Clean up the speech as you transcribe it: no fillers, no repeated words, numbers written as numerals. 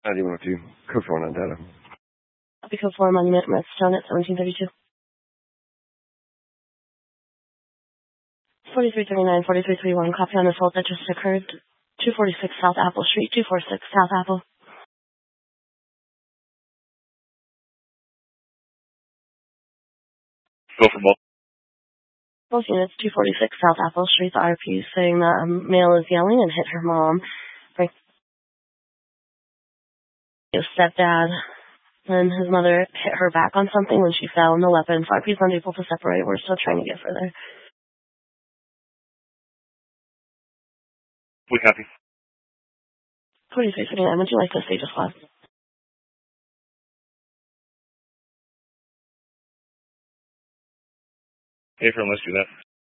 9102, code 4 on data. Copy code 4 Monument, Redstone at 1732. 4339, 4331, copy on assault that just occurred. 246 South Apple Street, 246 South Apple. Go for both. Both units, 246 South Apple Street, the RP is saying that a male is yelling and hit her mom. His stepdad, and his mother hit her back on something when she fell in the weapon. So RP is unable to separate. We're still trying to get further. We copy. 4339, would you like to say just last? Hey, let's do that.